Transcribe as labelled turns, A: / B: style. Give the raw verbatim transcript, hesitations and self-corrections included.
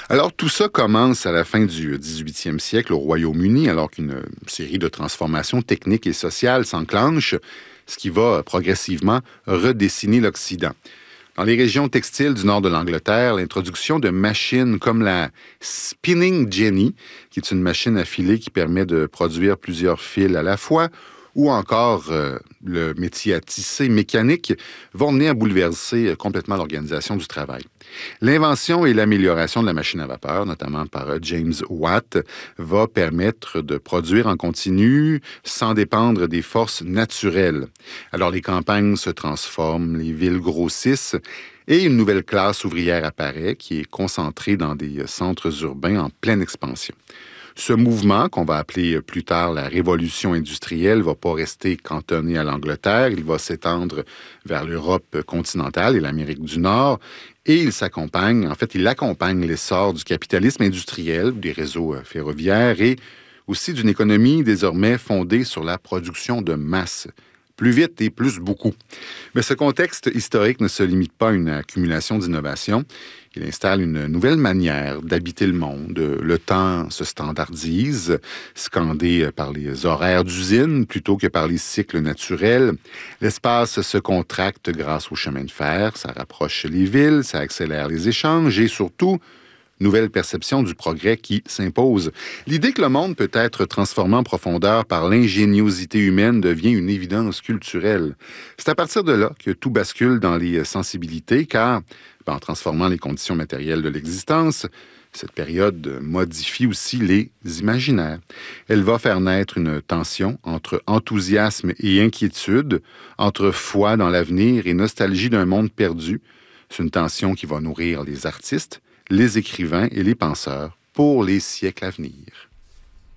A: Alors, tout ça commence à la fin du dix-huitième siècle au Royaume-Uni, alors qu'une série de transformations techniques et sociales s'enclenche, ce qui va progressivement redessiner l'Occident. Dans les régions textiles du nord de l'Angleterre, l'introduction de machines comme la Spinning Jenny, qui est une machine à filer qui permet de produire plusieurs fils à la fois, ou encore euh, le métier à tisser mécanique, vont venir bouleverser complètement l'organisation du travail. L'invention et l'amélioration de la machine à vapeur, notamment par James Watt, va permettre de produire en continu sans dépendre des forces naturelles. Alors les campagnes se transforment, les villes grossissent et une nouvelle classe ouvrière apparaît qui est concentrée dans des centres urbains en pleine expansion. Ce mouvement, qu'on va appeler plus tard la révolution industrielle, ne va pas rester cantonné à l'Angleterre. Il va s'étendre vers l'Europe continentale et l'Amérique du Nord. Et il s'accompagne, en fait, il accompagne l'essor du capitalisme industriel, des réseaux ferroviaires et aussi d'une économie désormais fondée sur la production de masse. Plus vite et plus beaucoup. Mais ce contexte historique ne se limite pas à une accumulation d'innovations. Il installe une nouvelle manière d'habiter le monde. Le temps se standardise, scandé par les horaires d'usine plutôt que par les cycles naturels. L'espace se contracte grâce au chemin de fer. Ça rapproche les villes, ça accélère les échanges et surtout, nouvelle perception du progrès qui s'impose. L'idée que le monde peut être transformé en profondeur par l'ingéniosité humaine devient une évidence culturelle. C'est à partir de là que tout bascule dans les sensibilités, car en transformant les conditions matérielles de l'existence, cette période modifie aussi les imaginaires. Elle va faire naître une tension entre enthousiasme et inquiétude, entre foi dans l'avenir et nostalgie d'un monde perdu. C'est une tension qui va nourrir les artistes, les écrivains et les penseurs pour les siècles à venir.